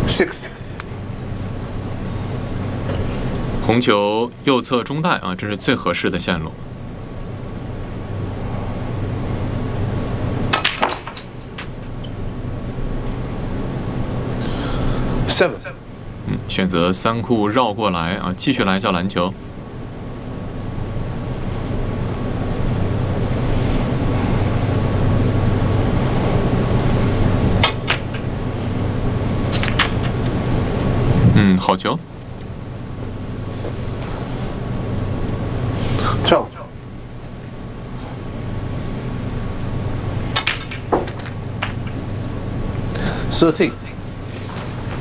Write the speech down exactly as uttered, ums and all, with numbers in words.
Six. 红球右侧中带啊，这是最合适的线路。 Seven. 嗯，选择三库绕过来啊，继续来叫篮球。嗯，好球。 Twelve. Thirteen.